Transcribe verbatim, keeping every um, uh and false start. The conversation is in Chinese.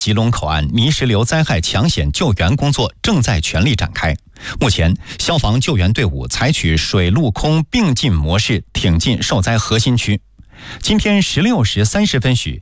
吉隆口岸泥石流灾害抢险救援工作正在全力展开。目前，消防救援队伍采取水陆空并进模式挺进受灾核心区。今天十六时三十分许，